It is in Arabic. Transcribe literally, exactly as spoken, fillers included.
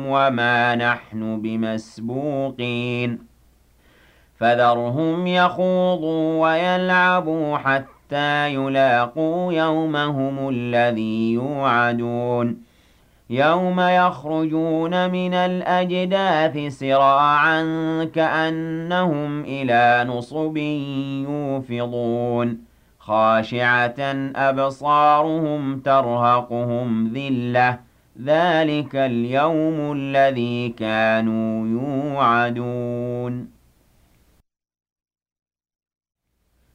وما نحن بمسبوقين فذرهم يخوضوا ويلعبوا حتى يلاقوا يومهم الذي يوعدون يوم يخرجون من الأجداث سراعا كأنهم إلى نصب يوفضون خاشعة أبصارهم ترهقهم ذلة ذلك اليوم الذي كانوا يوعدون